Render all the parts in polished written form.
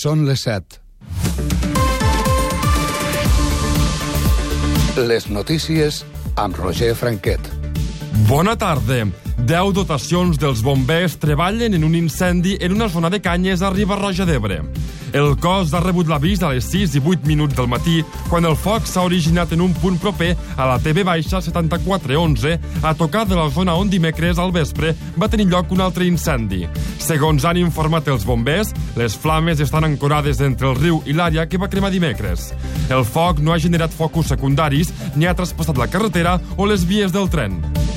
Són les 7. Les notícies amb Roger Franquet. Bona tarda. 10 dotacions dels bombers treballen en un incendi en una zona de Canyes a Riba-roja d'Ebre. El cos ha rebut l'avís a les 6 i 8 minuts del matí quan el foc s'ha originat en un punt proper a la TV-7411 a tocar de la zona on dimecres al vespre va tenir lloc un altre incendi. Segons han informat els bombers, les flames estan ancorades entre el riu i l'àrea que va cremar dimecres. El foc no ha generat focus secundaris ni ha traspassat la carretera o les vies del tren.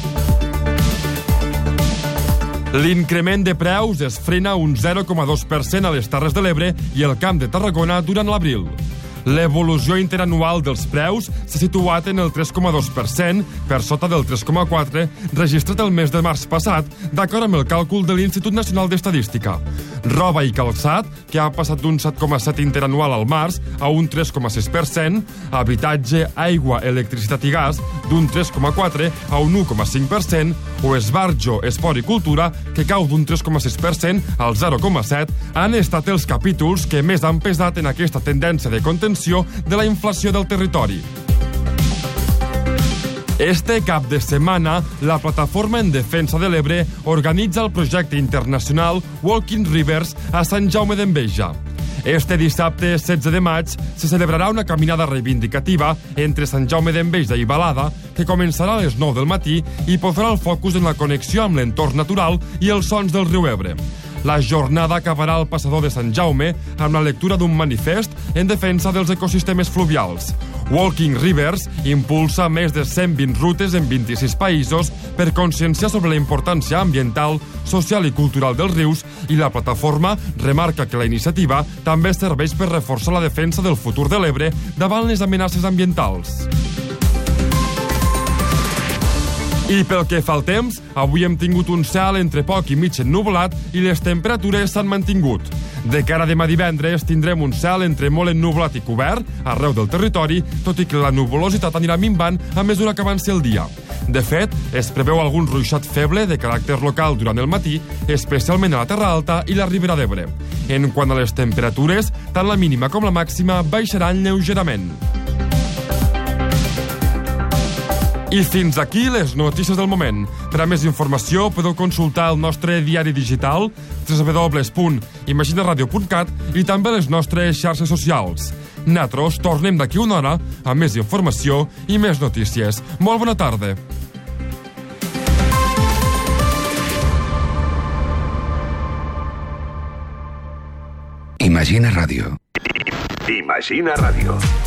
L'increment de preus es frena un 0,2% a les Terres de l'Ebre i el Camp de Tarragona durant l'abril. L'evolució interanual dels preus s'ha situat en el 3,2%, per sota del 3,4% registrat el mes de març passat, d'acord amb el càlcul de l'Institut Nacional d'Estadística. Roba i calçat, que ha passat d'un 7,7% interanual al març a un 3,6%, habitatge, aigua, electricitat i gas, d'un 3,4% a un 1,5%, o esbarjo, esport i cultura, que cau d'un 3,6% al 0,7%, han estat els capítols que més han pesat en aquesta tendència de contenció de la inflació del territori. Este cap de setmana, la Plataforma en Defensa de l'Ebre organitza el projecte internacional Walking Rivers a Sant Jaume d'Enveja. Este dissabte 16 de maig se celebrarà una caminada reivindicativa entre Sant Jaume d'Enveja i Balada que començarà a les 9 del matí i posarà el focus en la connexió amb l'entorn natural i els sons del riu Ebre. La jornada acabarà al passador de Sant Jaume amb la lectura d'un manifest en defensa dels ecosistemes fluvials. Walking Rivers impulsa més de 120 rutes en 26 països per conscienciar sobre la importància ambiental, social i cultural dels rius i la plataforma remarca que la iniciativa també serveix per reforçar la defensa del futur de l'Ebre davant les amenaces ambientals. I pel que fa al temps, avui hem tingut un cel entre poc i mig ennuvolat i les temperatures s'han mantingut. De cara a demà divendres tindrem un cel entre molt ennuvolat i cobert arreu del territori, tot i que la nuvolositat anirà minvant a mesura que avanci el dia. De fet, es preveu algun ruixat feble de caràcter local durant el matí, especialment a la Terra Alta i la Ribera d'Ebre. En quant a les temperatures, tant la mínima com la màxima baixaran lleugerament. I fins aquí les notícies del moment. Per a més informació podeu consultar el nostre diari digital www.imaginaradio.cat i també les nostres xarxes socials. Nosaltres tornem d'aquí una hora amb més informació i més notícies. Molt bona tarda. Imagina Ràdio. Imagina Ràdio.